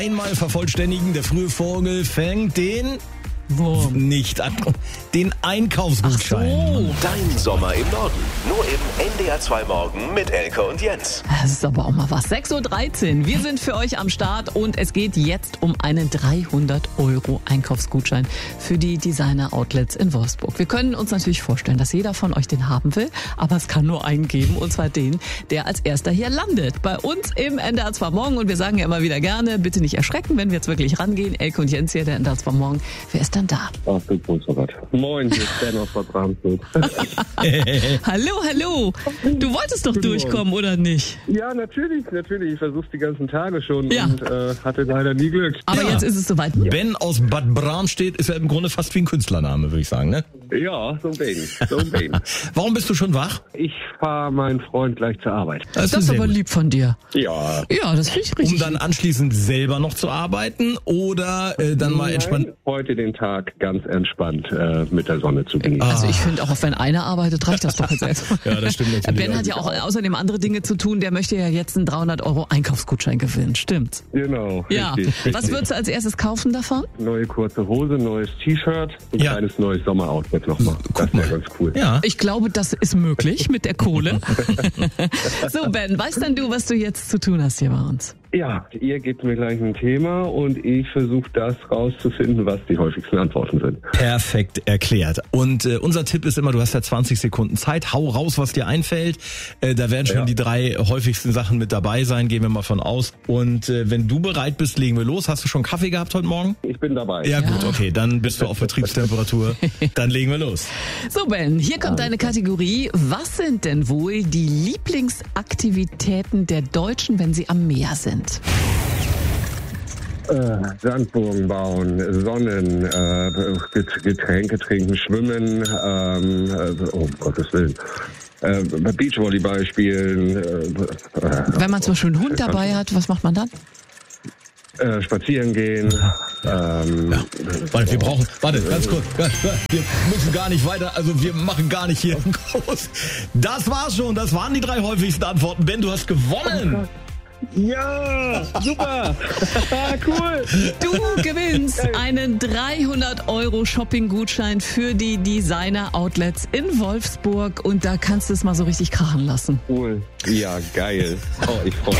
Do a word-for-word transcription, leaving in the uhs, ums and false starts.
einmal vervollständigen. Der frühe Vogel fängt den... Wurm. Nicht an. Den Einkaufsgutschein. Ach so. Dein Sommer im Norden. Nur im N D R zwei Morgen mit Elke und Jens. Das ist aber auch mal was. sechs Uhr dreizehn. Wir sind für euch am Start und es geht jetzt um einen dreihundert Euro Einkaufsgutschein für die Designer Outlets in Wolfsburg. Wir können uns natürlich vorstellen, dass jeder von euch den haben will, aber es kann nur einen geben, und zwar den, der als erster hier landet. Bei uns im N D R zwei Morgen, und wir sagen ja immer wieder gerne, bitte nicht erschrecken, wenn wir jetzt wirklich rangehen. Elke und Jens hier, der N D R zwei Morgen. Wer ist da? Ach, du Gott. Moin, hier ist Ben aus Bad Bramstedt. Hallo, hallo. Du wolltest doch Guten durchkommen, Morgen. oder nicht? Ja, natürlich, natürlich. Ich versuch's die ganzen Tage schon Ja. und äh, hatte leider nie Glück. Aber Ja. jetzt ist es soweit. Ben aus Bad Bramstedt ist ja im Grunde fast wie ein Künstlername, würde ich sagen, ne? Ja, so ein Baby, so ein Baby. Warum bist du schon wach? Ich fahre meinen Freund gleich zur Arbeit. Das Das ist sehr aber gut. lieb von dir. Ja. Ja, das finde ich richtig. Um dann anschließend selber noch zu arbeiten oder äh, dann mal entspannt... Nein, heute den Tag ganz entspannt äh, mit der Sonne zu genießen. Also ich finde auch, wenn einer arbeitet, reicht das doch jetzt erstmal. Ja, das stimmt natürlich. Ben hat ja auch außerdem andere Dinge zu tun. Der möchte ja jetzt einen dreihundert Euro Einkaufsgutschein gewinnen. Stimmt. Genau. Ja. Richtig, richtig. Was würdest du als erstes kaufen davon? Neue kurze Hose, neues T-Shirt, ein Ja. kleines neues Sommeroutfit nochmal. Das wäre ganz cool. Ja. Ich glaube, das ist möglich mit der Kohle. So, Ben, weißt denn du, was du jetzt zu tun hast hier bei uns? Ja, ihr gebt mir gleich ein Thema und ich versuche das rauszufinden, was die häufigsten Antworten sind. Perfekt erklärt. Und äh, unser Tipp ist immer, du hast ja zwanzig Sekunden Zeit, hau raus, was dir einfällt. Äh, da werden schon Ja. die drei häufigsten Sachen mit dabei sein, gehen wir mal von aus. Und äh, wenn du bereit bist, legen wir los. Hast du schon Kaffee gehabt heute Morgen? Ich bin dabei. Ja, gut, okay, dann bist du auf Betriebstemperatur. Dann legen wir los. So, Ben, hier kommt deine Kategorie. Was sind denn wohl die Lieblingsaktivitäten der Deutschen, wenn sie am Meer sind? Äh, Sandburgen bauen, Sonnen, äh, Get- Getränke trinken, schwimmen, ähm, äh, oh Gottes Willen. Äh, Beachvolleyball spielen, äh, äh, Wenn man zum Beispiel einen Hund dabei hat, was macht man dann? äh, spazieren gehen. Ähm, Warte, wir brauchen, warte, ganz kurz. Wir müssen gar nicht weiter, also wir machen gar nicht hier groß. Das war's schon, das waren die drei häufigsten Antworten. Ben, du hast gewonnen. Ja, super, cool. Du gewinnst einen dreihundert Euro Shopping-Gutschein für die Designer Outlets in Wolfsburg und da kannst du es mal so richtig krachen lassen. Cool. Ja, geil. Oh, ich freue mich.